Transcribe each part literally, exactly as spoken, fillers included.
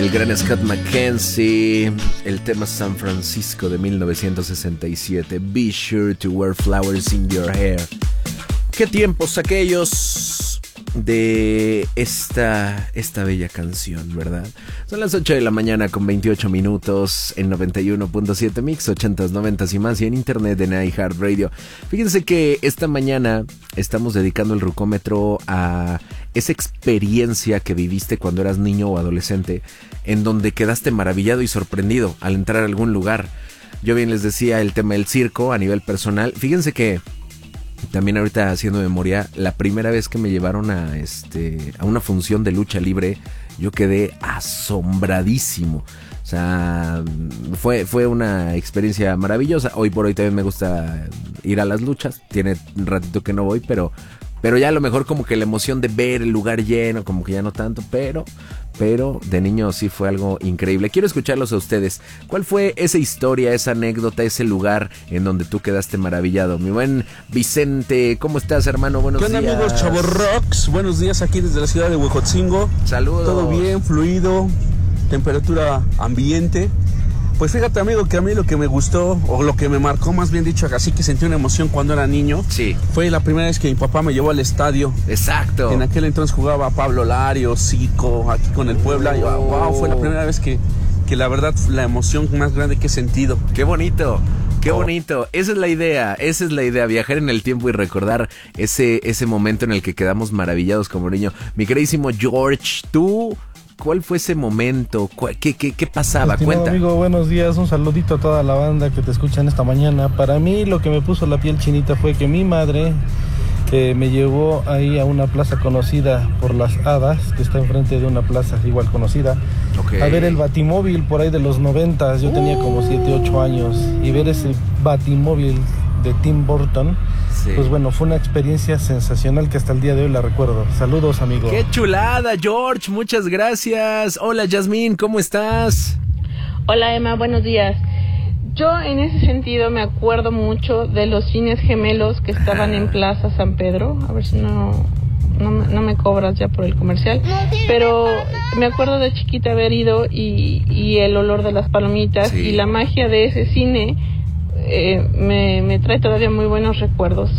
El gran Scott McKenzie, el tema San Francisco de mil novecientos sesenta y siete. Be sure to wear flowers in your hair. Qué tiempos aquellos de esta, esta bella canción, ¿verdad? Son las ocho de la mañana con veintiocho minutos en noventa y uno punto siete Mix, ochentas, noventas y más, y en internet en iHeartRadio. Fíjense que esta mañana estamos dedicando el rucómetro a esa experiencia que viviste cuando eras niño o adolescente, en donde quedaste maravillado y sorprendido al entrar a algún lugar. Yo bien les decía el tema del circo a nivel personal. Fíjense que también ahorita haciendo memoria, la primera vez que me llevaron a este a una función de lucha libre, yo quedé asombradísimo. O sea, fue, fue una experiencia maravillosa. Hoy por hoy también me gusta ir a las luchas. Tiene un ratito que no voy, pero, pero ya a lo mejor como que la emoción de ver el lugar lleno, como que ya no tanto, pero... Pero de niño sí fue algo increíble. Quiero escucharlos a ustedes. ¿Cuál fue esa historia, esa anécdota, ese lugar en donde tú quedaste maravillado? Mi buen Vicente, ¿cómo estás, hermano? Buenos días. ¿Qué onda, amigos Chavo Rocks? Buenos días aquí desde la ciudad de Huejotzingo. Saludos. Todo bien, fluido, temperatura ambiente. Pues fíjate, amigo, que a mí lo que me gustó, o lo que me marcó, más bien dicho, así que sentí una emoción cuando era niño. Sí. Fue la primera vez que mi papá me llevó al estadio. Exacto. En aquel entonces jugaba Pablo Lario, Zico, aquí con el Puebla. Y, wow, fue la primera vez que, que la verdad, la emoción más grande que he sentido. ¡Qué bonito! ¡Qué bonito! Esa es la idea, esa es la idea, viajar en el tiempo y recordar ese, ese momento en el que quedamos maravillados como niño. Mi queridísimo George, tú... ¿Cuál fue ese momento? ¿Qué, qué, qué pasaba? Estimado Cuenta. Amigo, buenos días. Un saludito a toda la banda que te escuchan esta mañana. Para mí lo que me puso la piel chinita fue que mi madre eh, me llevó ahí a una plaza conocida por las hadas, que está enfrente de una plaza igual conocida, okay, a ver el Batimóvil por ahí de los noventas. Yo uh. tenía como siete, ocho años, y ver ese Batimóvil de Tim Burton, sí, pues bueno, fue una experiencia sensacional que hasta el día de hoy la recuerdo. Saludos, amigo. ¡Qué chulada, George! Muchas gracias. Hola, Yasmín, ¿cómo estás? Hola, Emma, buenos días. Yo en ese sentido me acuerdo mucho de los cines gemelos que estaban en Plaza San Pedro. A ver si no, no, no me cobras ya por el comercial. Pero me acuerdo de chiquita haber ido y, y el olor de las palomitas, sí, y la magia de ese cine. Eh, me, me trae todavía muy buenos recuerdos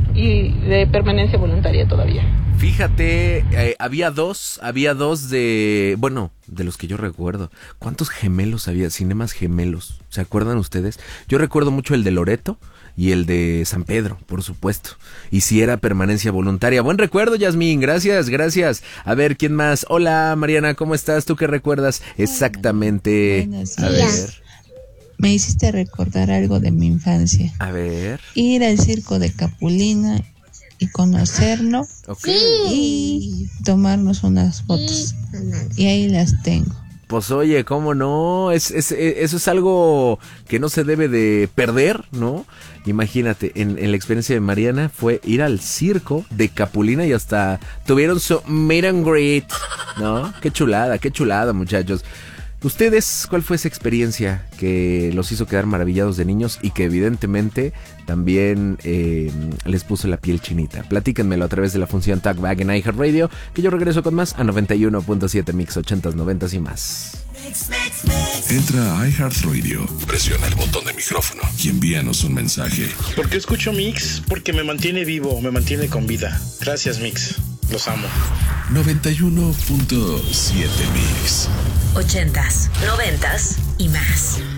y de permanencia voluntaria todavía. Fíjate, eh, había dos, había dos de, bueno, de los que yo recuerdo. ¿Cuántos gemelos había? Cinemas gemelos, ¿se acuerdan ustedes? Yo recuerdo mucho el de Loreto y el de San Pedro, por supuesto. Y si era permanencia voluntaria. Buen recuerdo, Yasmín, gracias, gracias. A ver, ¿quién más? Hola, Mariana, ¿cómo estás? ¿Tú qué recuerdas exactamente? Buenos A días. ver. Me hiciste recordar algo de mi infancia. A ver. Ir al circo de Capulina y conocerlo, okay, y tomarnos unas fotos. Y ahí las tengo. Pues oye, ¿cómo no? Es, es, eso es algo que no se debe de perder, ¿no? Imagínate, en, en la experiencia de Mariana fue ir al circo de Capulina y hasta tuvieron su meet and greet, ¿no? Qué chulada, qué chulada, muchachos. ¿Ustedes cuál fue esa experiencia que los hizo quedar maravillados de niños y que evidentemente también eh, les puso la piel chinita? Platíquenmelo a través de la función Talkback en iHeartRadio, que yo regreso con más a noventa y uno punto siete Mix, ochentas, noventas y más. Entra a iHeartRadio, presiona el botón de micrófono y envíanos un mensaje. ¿Por qué escucho Mix? Porque me mantiene vivo, me mantiene con vida. Gracias, Mix. Los amo. noventa y uno punto siete Mix. Ochentas, noventas y más.